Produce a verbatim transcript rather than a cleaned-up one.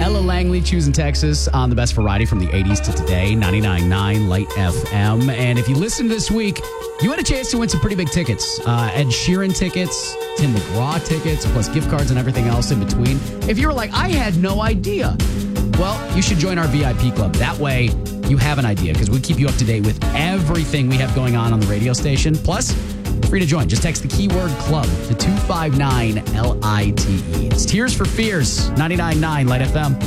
Ella Langley choosing Texas on the best variety from the eighties to today, ninety-nine point nine Light F M. And if you listened this week, you had a chance to win some pretty big tickets. Uh, Ed Sheeran tickets, Tim McGraw tickets, plus gift cards and everything else in between. If you were like, I had no idea, well, you should join our V I P club. That way, you have an idea, because we keep you up to date with everything we have going on on the radio station. Plus, free to join. Just text the keyword club to two five nine L I T E. It's Tears for Fears, ninety-nine point nine Light F M.